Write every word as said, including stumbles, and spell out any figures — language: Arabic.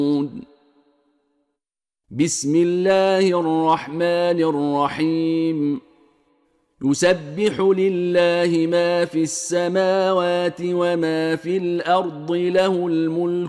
بسم الله الرحمن الرحيم يسبح لله ما في السماوات وما في الأرض له الملك